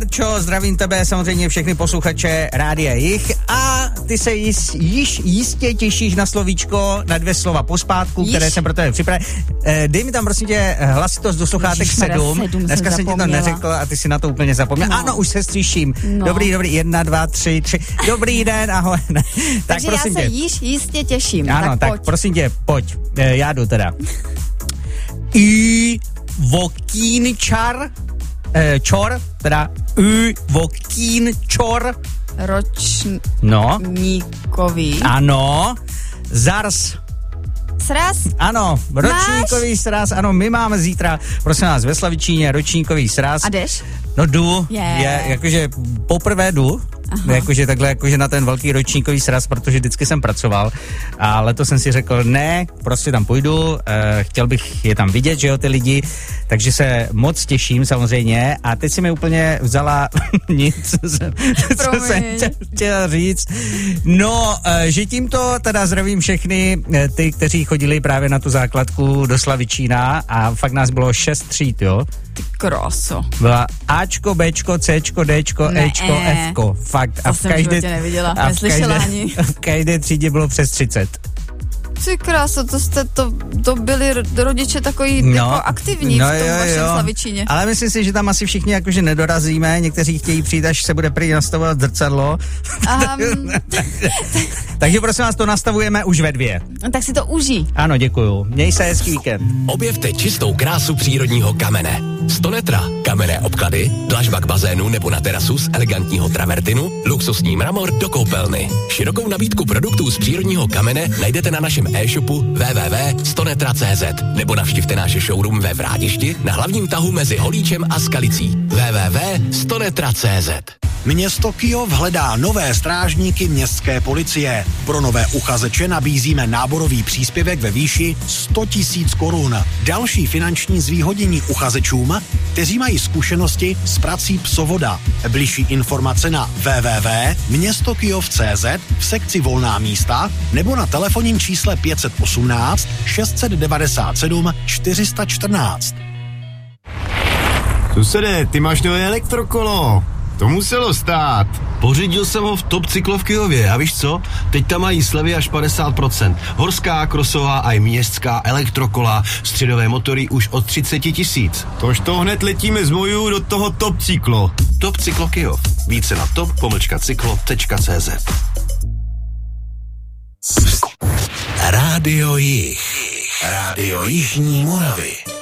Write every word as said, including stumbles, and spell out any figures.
Verčo, zdravím tebe, samozřejmě všechny posluchače Rádia Jich a ty se již, již jistě těšíš na slovíčko, na dvě slova pospátku, již? Které jsem pro tebe připravil. Eh, dej mi tam prosím tě hlasitost do sluchátek sedm. Dneska jsem ti to neřekl a ty si na to úplně zapomněl. No. Ano, už se stříším. No. Dobrý, dobrý, jedna, dva, tři, tři. Dobrý den, ahoj. tak Takže prosím já se tě. již jistě těším. Ano, tak, tak pojď. prosím tě, pojď. Eh, já jdu teda. I vokínčar, eh, čor, teda I vokínčor. Ročníkový. No. Ano. Zars. Sraz? Ano, ročníkový sraz, ano, my máme zítra, prosím vás, ve Slavičíně ročníkový sraz. A jdeš? No jdu, yeah. je, jakože poprvé jdu, Aha. jakože takhle, jakože na ten velký ročníkový sraz, protože vždycky jsem pracoval a letos jsem si řekl, ne, prostě tam půjdu, eh, chtěl bych je tam vidět, že jo, ty lidi, takže se moc těším samozřejmě a teď si mi úplně vzala nic, co jsem chtěl říct. No, eh, že tímto teda zdravím všechny eh, ty, kteří chodili právě na tu základku do Slavičína a fakt nás bylo šest tříd, jo. Ty kráso. Byla Ačko, Bčko, Cčko, Dčko, ne, Ečko, Fko. Fakt. A v každé, neviděla, a v každé, v každé třídě bylo přes třicet. Ty kráso, to jste, to, to byli rodiče takový no, jako aktivní no, v tom jo, vašem jo. Slavičíně. Ale myslím si, že tam asi všichni jakože nedorazíme, někteří chtějí přijít, až se bude prý nastavovat zrcadlo. Um, Takže prosím vás, to nastavujeme už ve dvě. Tak si to užij. Ano, děkuju. Měj se hezký víkend. Objevte čistou krásu přírodního kamene. Stonetra, kamenné obklady, dlažba k bazénu nebo na terasu z elegantního travertinu, luxusní mramor do koupelny. Širokou nabídku produktů z přírodního kamene najdete na našem e-shopu w w w tečka stonetra tečka c z nebo navštivte náš showroom ve Vrádišti na hlavním tahu mezi Holíčem a Skalicí. w w w tečka stonetra tečka c z. Město Kyjov hledá nové strážníky městské policie. Pro nové uchazeče nabízíme náborový příspěvek ve výši sto tisíc korun. Další finanční zvýhodnění uchazečům, kteří mají zkušenosti s prací psovoda. Bližší informace na w w w tečka město kyjov tečka c z v sekci volná místa nebo na telefonním čísle pět set osmnáct šest devadesát sedm čtyři sta čtrnáct. Susede, ty máš nové elektrokolo. To muselo stát. Pořídil jsem ho v Top Cyklo v Kyjově a víš co? Teď tam mají slevy až padesát procent. Horská, krosová a i městská elektrokola, středové motory už od třicet tisíc. Tož to hned letíme z Moju do toho Top Cyklo. Top Cyklo Kyjov. Více na top pomlčka cyklo tečka c z. Rádio Jich. Rádio Jižní Moravy.